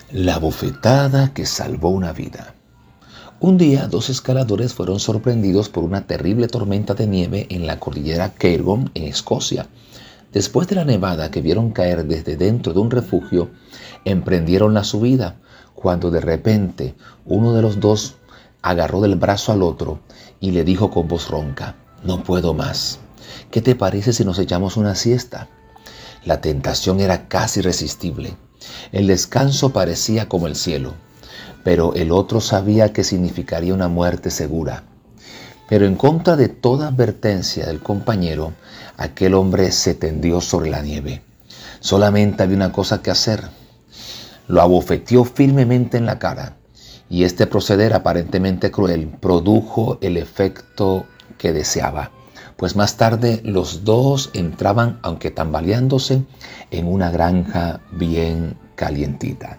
La bofetada que salvó una vida. Un día, dos escaladores fueron sorprendidos por una terrible tormenta de nieve en la cordillera Cairngorm, en Escocia. Después de la nevada que vieron caer desde dentro de un refugio, emprendieron la subida, cuando de repente uno de los dos agarró del brazo al otro y le dijo con voz ronca: «No puedo más. ¿Qué te parece si nos echamos una siesta?». La tentación era casi irresistible. El descanso parecía como el cielo, pero el otro sabía que significaría una muerte segura. Pero en contra de toda advertencia del compañero, aquel hombre se tendió sobre la nieve. Solamente había una cosa que hacer. Lo abofeteó firmemente en la cara, y este proceder aparentemente cruel produjo el efecto que deseaba, pues más tarde los dos entraban, aunque tambaleándose, en una granja bien calientita.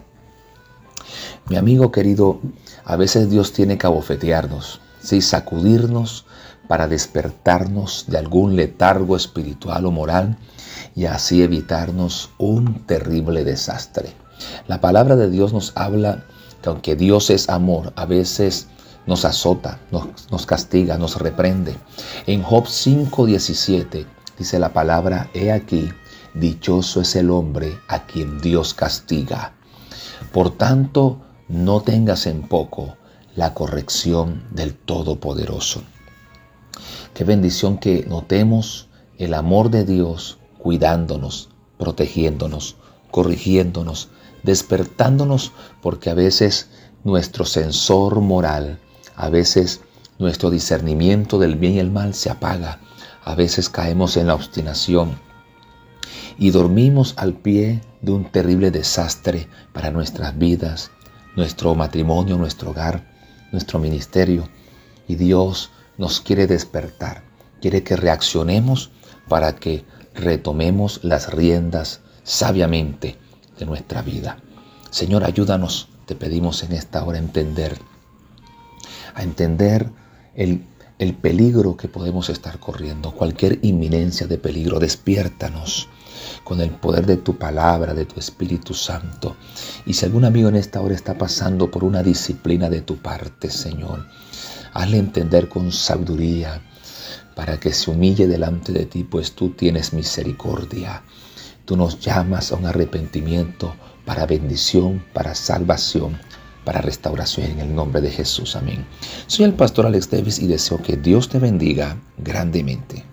Mi amigo querido, a veces Dios tiene que abofetearnos, ¿sí? Sacudirnos para despertarnos de algún letargo espiritual o moral y así evitarnos un terrible desastre. La palabra de Dios nos habla que aunque Dios es amor, a veces nos azota, nos castiga, nos reprende. En Job 5:17 dice la palabra: «He aquí, dichoso es el hombre a quien Dios castiga». Por tanto, no tengas en poco la corrección del Todopoderoso. Qué bendición que notemos el amor de Dios cuidándonos, protegiéndonos, corrigiéndonos, despertándonos, porque a veces nuestro sensor moral, a veces nuestro discernimiento del bien y el mal se apaga, a veces caemos en la obstinación y dormimos al pie de un terrible desastre para nuestras vidas, nuestro matrimonio, nuestro hogar, nuestro ministerio. Y Dios nos quiere despertar, quiere que reaccionemos para que retomemos las riendas sabiamente de nuestra vida. Señor, ayúdanos, te pedimos en esta hora a entender el peligro que podemos estar corriendo, cualquier inminencia de peligro. Despiértanos con el poder de tu palabra, de tu Espíritu Santo. Y si algún amigo en esta hora está pasando por una disciplina de tu parte, Señor, hazle entender con sabiduría para que se humille delante de ti, pues tú tienes misericordia. Tú nos llamas a un arrepentimiento para bendición, para salvación, para restauración, en el nombre de Jesús. Amén. Soy el pastor Alex Davis y deseo que Dios te bendiga grandemente.